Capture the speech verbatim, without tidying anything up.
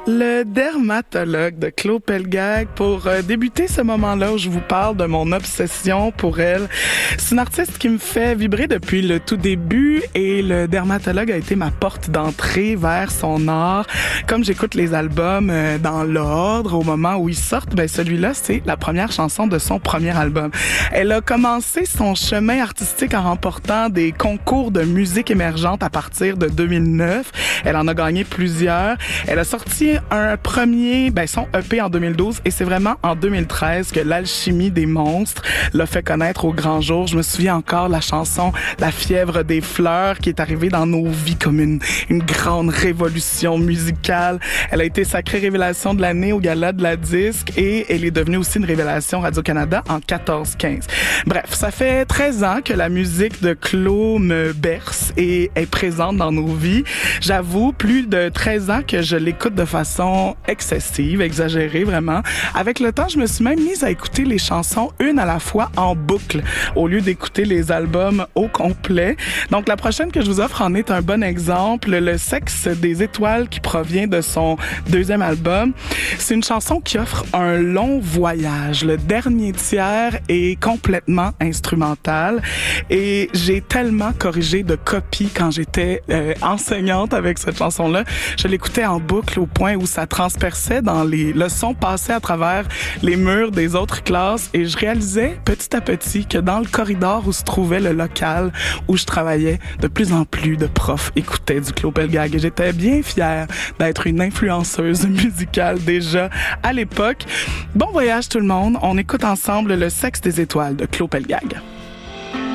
Le dermatologue de Claude Pelgag pour euh, débuter ce moment-là où je vous parle de mon obsession pour elle. C'est une artiste qui me fait vibrer depuis le tout début et le dermatologue a été ma porte d'entrée vers son art. Comme j'écoute les albums euh, dans l'ordre au moment où ils sortent, ben celui-là c'est la première chanson de son premier album. Elle a commencé son chemin artistique en remportant des concours de musique émergente à partir de deux mille neuf. Elle en a gagné plusieurs. Elle a sorti un premier, ben son E P en deux mille douze et c'est vraiment en deux mille treize que l'alchimie des monstres l'a fait connaître au grand jour. Je me souviens encore la chanson La fièvre des fleurs qui est arrivée dans nos vies comme une, une grande révolution musicale. Elle a été sacrée révélation de l'année au Gala de la disque et elle est devenue aussi une révélation Radio-Canada en quatorze quinze. Bref, ça fait treize ans que la musique de Claude me berce et est présente dans nos vies. J'avoue, plus de treize ans que je l'écoute de façon excessive, exagérée vraiment. Avec le temps, je me suis même mise à écouter les chansons une à la fois en boucle au lieu d'écouter les albums au complet. Donc la prochaine que je vous offre en est un bon exemple, Le sexe des étoiles qui provient de son deuxième album. C'est une chanson qui offre un long voyage. Le dernier tiers est complètement instrumental et j'ai tellement corrigé de copies quand j'étais euh, enseignante avec cette chanson-là. Je l'écoutais en boucle au point où ça transperçait dans les leçons passées à travers les murs des autres classes et je réalisais petit à petit que dans le corridor où se trouvait le local où je travaillais, de plus en plus de profs écoutaient du Claude Pelgag et j'étais bien fière d'être une influenceuse musicale déjà à l'époque. Bon voyage tout le monde, on écoute ensemble Le sexe des étoiles de Claude Pelgag.